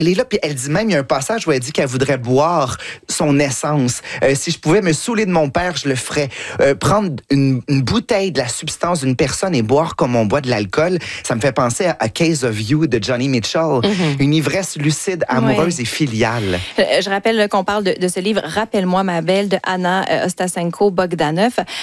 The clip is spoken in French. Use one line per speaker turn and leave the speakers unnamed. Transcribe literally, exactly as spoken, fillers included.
Elle est là, puis elle dit même, il y a un passage où elle dit qu'elle voudrait boire son essence. Euh, si je pouvais me saouler de mon père, je le ferais. Euh, prendre une, une bouteille de la substance d'une personne et boire comme on boit de l'alcool, ça me fait penser à A Case of You de Johnny Mitchell. Mm-hmm. Une ivresse lucide, amoureuse ouais. et filiale.
Je rappelle qu'on parle de, de ce livre « Rappelle-moi ma belle » de Anna Ostasenko-Bogdanov.